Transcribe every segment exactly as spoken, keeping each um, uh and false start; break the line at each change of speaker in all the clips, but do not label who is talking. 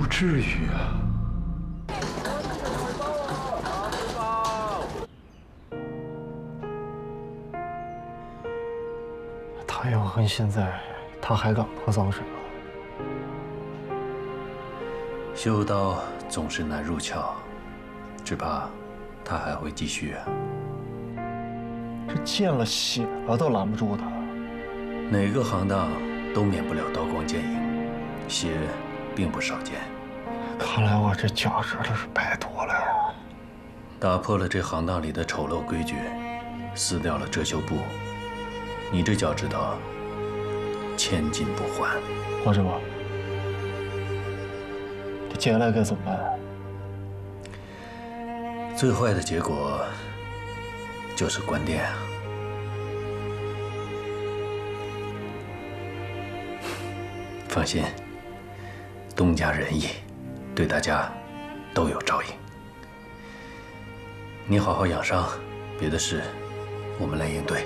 至于啊。太阳痕现在，他还敢泼脏水吗？
修道总是难入鞘，只怕他还会继续啊。
这见了血了都拦不住他。
哪个行当都免不了刀光剑影，血并不少见。
看来我这假折都是白读了呀。
打破了这行当里的丑陋规矩，撕掉了遮羞布，你这脚趾头千金不换。
黄师傅，这接下来该怎么办？
最坏的结果就是关店啊！放心，东家仁义，对大家都有照应。你好好养伤，别的事我们来应对。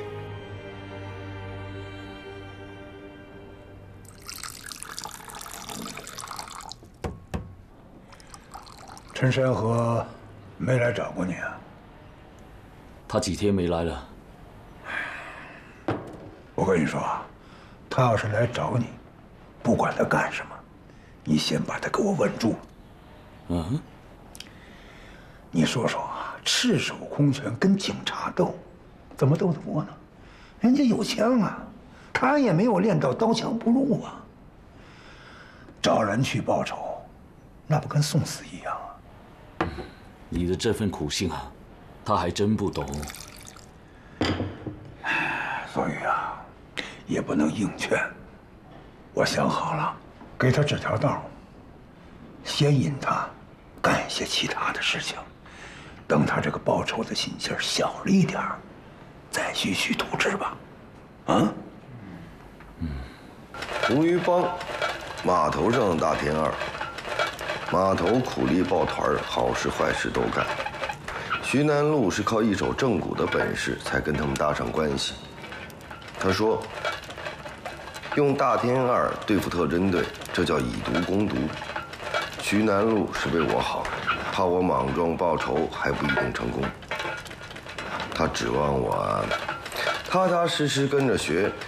陈山河没来找过你啊？
他几天没来了。
我跟你说啊，他要是来找你，不管他干什么，你先把他给我稳住。
嗯。
你说说啊，赤手空拳跟警察斗，怎么斗得过呢？人家有枪啊，他也没有练到刀枪不入啊。找人去报仇，那不跟送死一样啊？
你的这份苦心啊，他还真不懂。
所以啊，也不能硬劝。我想好了，给他指条道，先引他干一些其他的事情，等他这个报仇的心劲儿小了一点儿，再徐徐图之吧。啊？
嗯。红鱼帮，码头上的大天二。码头苦力抱团，好事坏事都干。徐南路是靠一手正骨的本事才跟他们搭上关系。他说，用大天二对付特侦队，这叫以毒攻毒。徐南路是为我好，怕我莽撞报仇还不一定成功。他指望我踏踏实实跟着学，